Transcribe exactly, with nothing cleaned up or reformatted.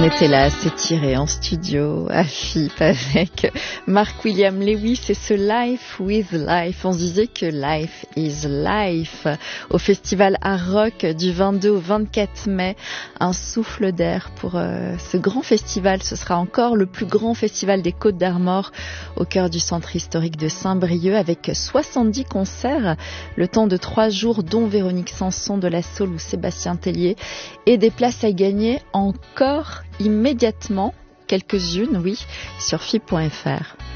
était là, s'étirer en studio à F I P avec Mark William Lewis et ce Life with Life. On se disait que Life is Life au festival Art Rock du vingt-deux au vingt-quatre mai. Un souffle d'air pour euh, ce grand festival. Ce sera encore le plus grand festival des Côtes d'Armor au cœur du centre historique de Saint-Brieuc avec soixante-dix concerts le temps de trois jours dont Véronique Sanson de la Saule ou Sébastien Tellier et des places à gagner encore immédiatement, quelques-unes, oui, sur F I P point F R.